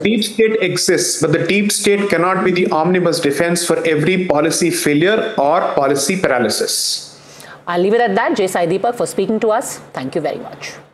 Deep state exists, but the deep state cannot be the omnibus defense for every policy failure or policy paralysis. I'll leave it at that. Jay Sai Deepak for speaking to us. Thank you very much.